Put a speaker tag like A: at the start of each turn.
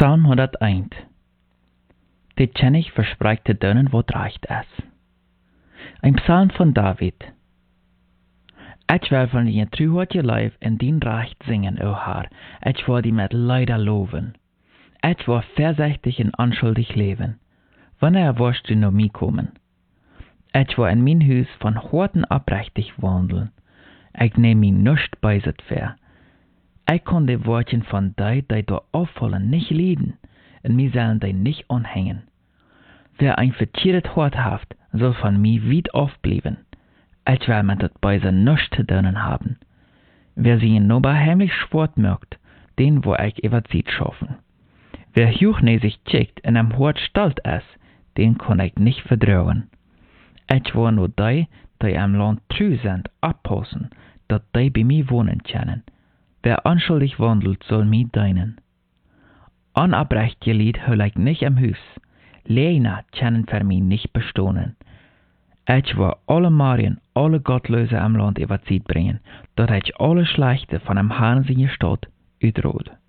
A: Psalm 101. De tjennig verspreikte dönen wat recht is. Een psalm van David. Ik wil van je truheid je lijf en dien recht zingen, o Herr. Ik wil die met Leider loven. Ik wil voorzichtig en onschuldig leven. Wanneer wirst du naar mij komen? Ik wil in mijn huis van harten oprechtig wandelen. Ik neem mij nichts bijzet ver. Ik kon de woorden van die door afvallen niet leiden, en mij zullen die niet aanhängen. Wer ein verkeerdet hart haft, soll von mir weit aufbleiben. Ich will mit het Beise nichts zu tun haben. Wer sie in Noba heimlich sport mögt, den wo ich überzieht schaffen. Wer hochnäsig checkt und am Hort stolz ist, den kann ich nicht vertrauen. Ich will nur die am Land treu sind, abpassen, dat die bei mir wohnen können. Wer unschuldig wandelt, soll mir dienen. Onaprecht Lied hol ich nicht am Haus. Leina können für mich nicht bestohnen. Ich will alle Marien, alle Gottlöse am Land überzieht bringen, dat ich alle Schlechte von dem Herrn seine Stadt uitrood.